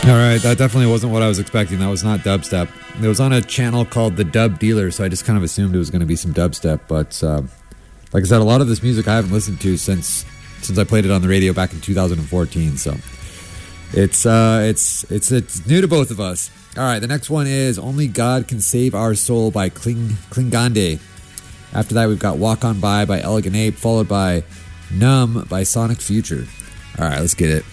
All right, that definitely wasn't what I was expecting. That was not dubstep. It was on a channel called The Dub Dealer, so I just kind of assumed it was going to be some dubstep. But like I said, a lot of this music I haven't listened to since I played it on the radio back in 2014. So it's new to both of us. All right, the next one is "Only God Can Save Our Soul" by Klingande. After that, we've got "Walk On By" by Elegant Ape, followed by "Numb" by Sonic Future. All right, let's get it.